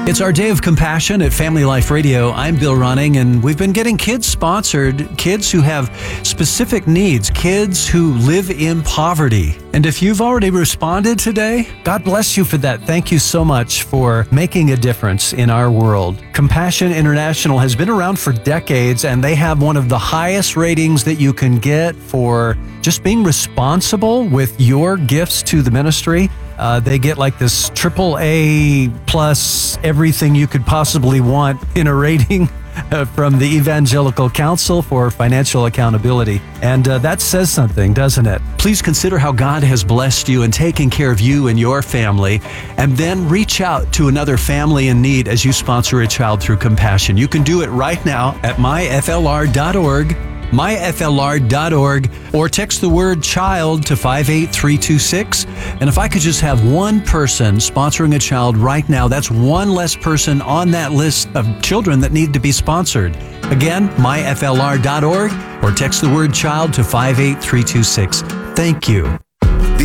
It's our Day of Compassion at Family Life Radio. I'm Bill Running, and we've been getting kids sponsored, kids who have specific needs, kids who live in poverty. And if you've already responded today, God bless you for that. Thank you so much for making a difference in our world. Compassion International has been around for decades, and they have one of the highest ratings that you can get for just being responsible with your gifts to the ministry. They get like this AAA plus everything you could possibly want in a rating from the Evangelical Council for Financial Accountability. And that says something, doesn't it? Please consider how God has blessed you and taken care of you and your family, and then reach out to another family in need as you sponsor a child through Compassion. You can do it right now at myflr.org. myflr.org, or text the word child to 58326. And if I could just have one person sponsoring a child right now, that's one less person on that list of children that need to be sponsored. Again, myflr.org, or text the word child to 58326. Thank you.